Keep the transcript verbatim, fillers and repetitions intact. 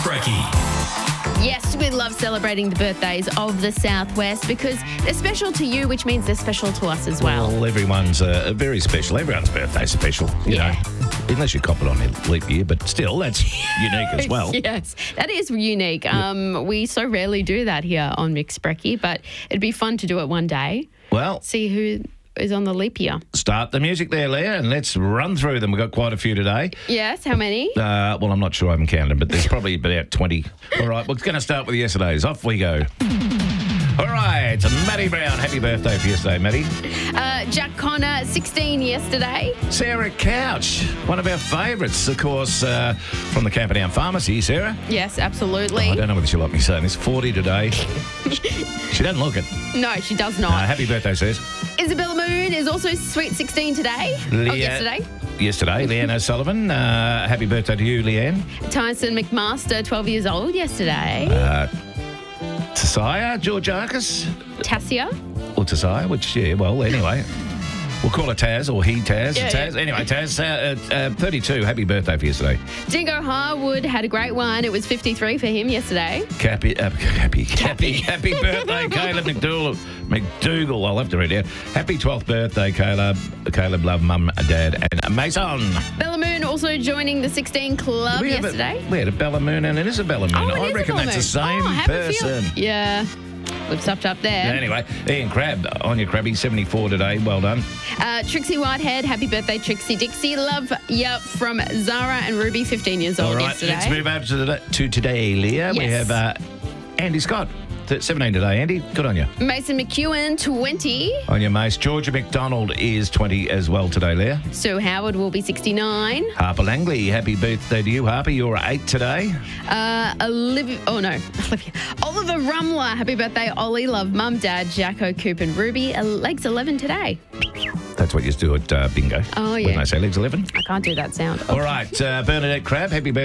Brecky. Yes, we love celebrating the birthdays of the Southwest because they're special to you, which means they're special to us as well. Well, everyone's uh, very special. Everyone's birthday's special, you Yeah. know. Unless you cop it on a leap year, but still, that's unique as well. Yes, that is unique. Um, we so rarely do that here on Mixed Brecky, but it'd be fun to do it one day. Well, See who is on the leap year. start the music there, Leah, and let's run through them. We've got quite a few today. Yes, how many? Uh, well, I'm not sure I haven't counted, but there's probably about twenty. All right, we're going to start with yesterday's. Off we go. All right, Maddie Brown. Happy birthday for yesterday, Maddie. Uh, Jack Connor, sixteen yesterday. Sarah Couch, one of our favourites, of course, uh, from the Camperdown Pharmacy. Sarah? Yes, absolutely. Oh, I don't know whether she'll like me saying this. forty today. She doesn't look it. No, she does Uh, not. happy birthday, says. Isabella Moon is also sweet sixteen today. Oh, Leah- yesterday. Yesterday, Leanne O'Sullivan. Uh, happy birthday to you, Leanne. Tyson McMaster, twelve years old yesterday. Uh, Tasaya Georgiakis. Tassia. Or Tasaya, which, yeah, well, anyway. We'll call her Taz, or he Taz. Yeah, Taz. yeah. Anyway, Taz, uh, uh, uh, thirty-two. Happy birthday for yesterday. Dingo Harwood had a great one. It was fifty-three for him yesterday. Happy, uh, happy, happy, happy birthday, Caleb McDougall. McDougall, I'll have to read it out. Happy twelfth birthday, Caleb. Caleb, love, mum, dad, and Mason. Bella Moon also joining the sixteen club We have yesterday. A, we had a Bella Moon and an Isabella Moon. Oh, it I is a reckon Bella that's the Moon. same Oh, I have a feel- person. Yeah. We've stopped up there. Anyway, Ian Crabb, on your Crabby, seventy-four today. Well done. Uh, Trixie Whitehead, happy birthday, Trixie Dixie. Love ya from Zara and Ruby, fifteen years old All right, yesterday. let's move over to, the, to today, Leah. We Yes. have uh, Andy Scott, th- seventeen today. Andy, good on you. Mason McEwen, twenty. On your mace. Georgia McDonald is twenty as well today, Leah. Sue Howard will be sixty-nine. Harper Langley, happy birthday to you, Harper. You're eight today. Uh, Olivia, oh no, Olivia. Oliver Rumler, happy birthday, Ollie. Love mum, dad, Jacko, Coop and Ruby. Uh, legs eleven today. That's what you do at uh, bingo. Oh, When yeah. they say legs eleven. I can't do that sound. All right, uh, Bernadette Crabb, happy birthday.